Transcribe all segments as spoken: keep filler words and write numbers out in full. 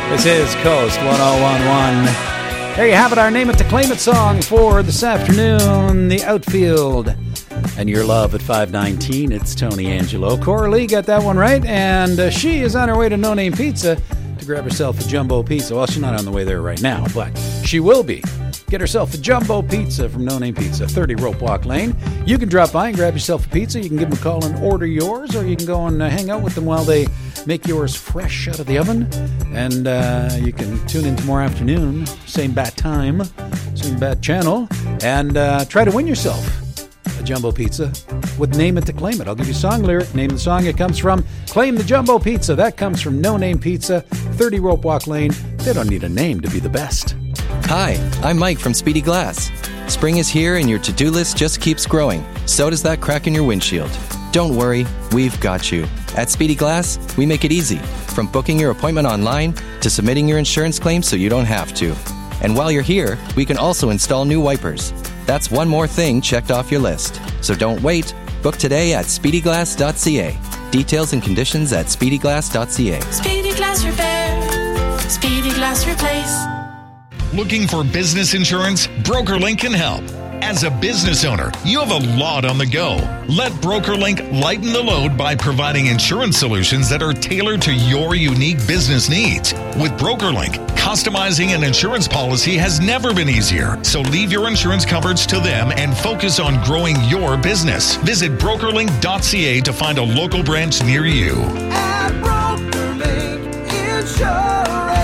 This is Coast one oh one point one. There you have it, our Name It to Claim It song for this afternoon. The Outfield and Your Love at five nineteen. It's Tony Angelo. Coralie got that one right, and uh, she is on her way to No Name Pizza to grab herself a jumbo pizza. Well, she's not on the way there right now, but she will be. Get herself a jumbo pizza from No Name Pizza, thirty Rope Walk Lane. You can drop by and grab yourself a pizza. You can give them a call and order yours, or you can go and uh, hang out with them while they make yours fresh out of the oven. And uh, you can tune in tomorrow afternoon, same bat time, same bat channel, and uh, try to win yourself a jumbo pizza with Name It to Claim It. I'll give you a song lyric, name the song it comes from. Claim the jumbo pizza. That comes from No Name Pizza, thirty Rope Walk Lane. They don't need a name to be the best. Hi, I'm Mike from Speedy Glass. Spring is here and your to-do list just keeps growing. So does that crack in your windshield. Don't worry, we've got you. At Speedy Glass, we make it easy. From booking your appointment online to submitting your insurance claim so you don't have to. And while you're here, we can also install new wipers. That's one more thing checked off your list. So don't wait. Book today at speedy glass dot c a. Details and conditions at speedy glass dot c a. Speedy Glass Repair. Speedy Glass Replace. Looking for business insurance? BrokerLink can help. As a business owner, you have a lot on the go. Let BrokerLink lighten the load by providing insurance solutions that are tailored to your unique business needs. With BrokerLink, customizing an insurance policy has never been easier. So leave your insurance coverage to them and focus on growing your business. Visit broker link dot c a to find a local branch near you. At BrokerLink Insurance.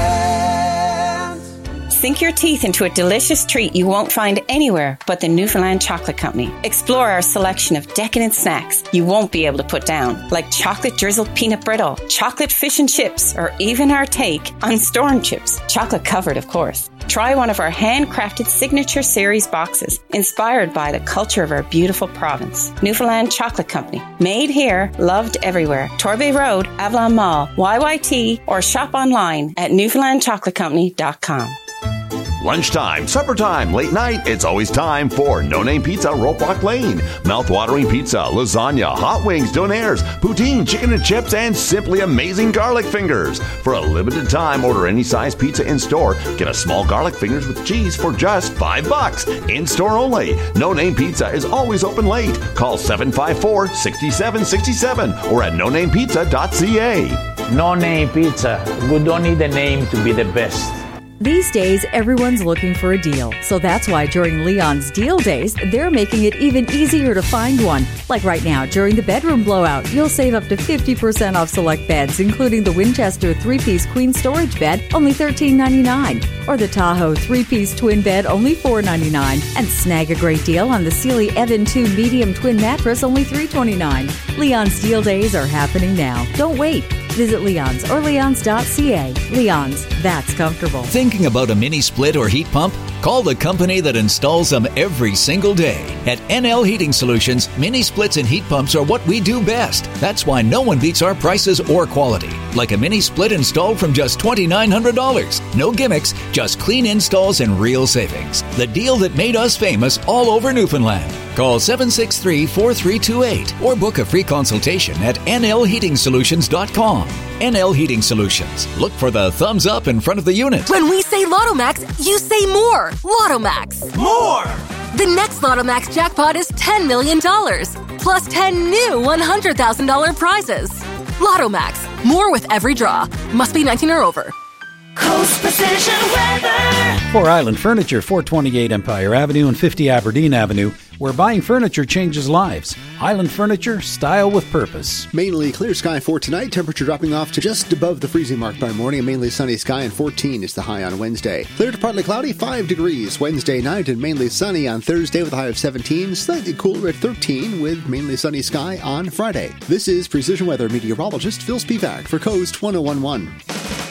Sink your teeth into a delicious treat you won't find anywhere but the Newfoundland Chocolate Company. Explore our selection of decadent snacks you won't be able to put down, like chocolate drizzled peanut brittle, chocolate fish and chips, or even our take on storm chips, chocolate covered, of course. Try one of our handcrafted signature series boxes, inspired by the culture of our beautiful province. Newfoundland Chocolate Company. Made here, loved everywhere. Torbay Road, Avalon Mall, Y Y T, or shop online at newfoundland chocolate company dot com. Lunchtime, supper time, late night, it's always time for No Name Pizza, Rope Walk Lane. Mouth-watering pizza, lasagna, hot wings, donaires, poutine, chicken and chips, and simply amazing garlic fingers. For a limited time, order any size pizza in-store. Get a small garlic fingers with cheese for just five bucks. In-store only. No Name Pizza is always open late. Call seven five four, six seven six seven or at no name pizza dot c a. No Name Pizza. We don't need a name to be the best. These days, everyone's looking for a deal. So that's why during Leon's Deal Days, they're making it even easier to find one. Like right now, during the bedroom blowout, you'll save up to fifty percent off select beds, including the Winchester three-piece queen storage bed, only thirteen ninety-nine, or the Tahoe three-piece twin bed, only four ninety-nine, and snag a great deal on the Sealy Evan two medium twin mattress, only three twenty-nine. Leon's Deal Days are happening now. Don't wait. Visit Leon's or leons dot c a. Leon's, that's comfortable. Thinking about a mini split or heat pump? Call the company that installs them every single day. At N L Heating Solutions, mini splits and heat pumps are what we do best. That's why no one beats our prices or quality. Like a mini split installed from just two thousand nine hundred dollars. No gimmicks, just clean installs and real savings. The deal that made us famous all over Newfoundland. Call seven six three, four three two eight or book a free consultation at n l heating solutions dot com. N L Heating Solutions. Look for the thumbs up in front of the unit. When we say Lotto Max, you say more. Lotto Max. More! The next Lotto Max jackpot is ten million dollars, plus ten new one hundred thousand dollars prizes. Lotto Max. More with every draw. Must be nineteen or over. Coast Precision Weather. For Island Furniture, four twenty-eight Empire Avenue and fifty Aberdeen Avenue, where buying furniture changes lives. Island Furniture, style with purpose. Mainly clear sky for tonight. Temperature dropping off to just above the freezing mark by morning. A mainly sunny sky, and fourteen is the high on Wednesday. Clear to partly cloudy, five degrees Wednesday night, and mainly sunny on Thursday with a high of seventeen. Slightly cooler at thirteen with mainly sunny sky on Friday. This is Precision Weather meteorologist Phil Spivak for Coast one oh one point one.